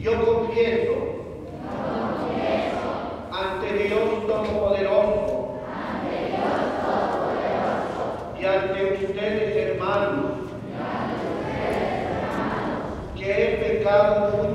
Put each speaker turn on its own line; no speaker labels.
Yo confieso ante Dios Todopoderoso y ante ustedes, hermanos, que he pecado mucho